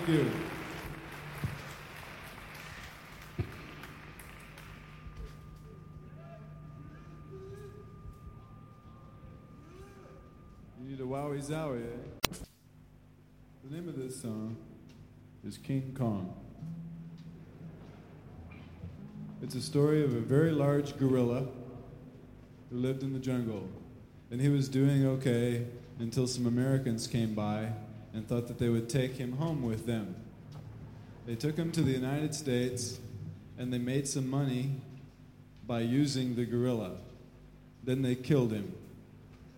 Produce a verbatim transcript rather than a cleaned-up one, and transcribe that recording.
Thank you. You need a wowie zowie, eh? The name of this song is King Kong. It's a story of a very large gorilla who lived in the jungle. And he was doing okay until some Americans came by and thought that they would take him home with them. They took him to the United States and they made some money by using the gorilla. Then they killed him.